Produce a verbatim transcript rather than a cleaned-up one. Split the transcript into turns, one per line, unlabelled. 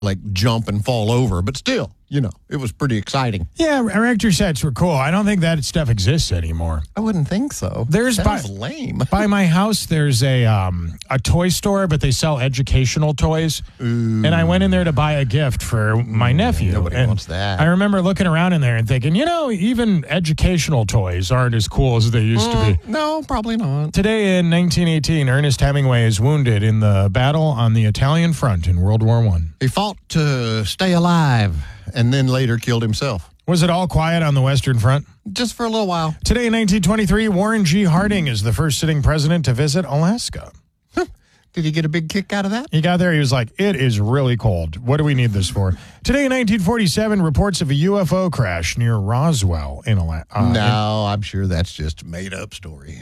like jump and fall over, but still, you know, it was pretty exciting.
Yeah, erector sets were cool. I don't think that stuff exists anymore.
I wouldn't think so.
There's
Sounds
by,
lame.
by my house, there's a um, a toy store, but they sell educational toys.
Ooh.
And I went in there to buy a gift for my nephew.
Nobody
and
wants that.
I remember looking around in there and thinking, you know, even educational toys aren't as cool as they used
Mm,
to be.
No, probably not.
Today in nineteen eighteen, Ernest Hemingway is wounded in the battle on the Italian front in World War One.
He fought to stay alive and then later killed himself.
Was it all quiet on the Western Front?
Just for a little while.
Today in nineteen twenty-three, Warren G. Harding is the first sitting president to visit Alaska.
Did he get a big kick out of that?
He got there, he was like, it is really cold. What do we need this for? Today in nineteen forty-seven, reports of a U F O crash near Roswell in Alaska. Uh,
No, I'm sure that's just a made-up story.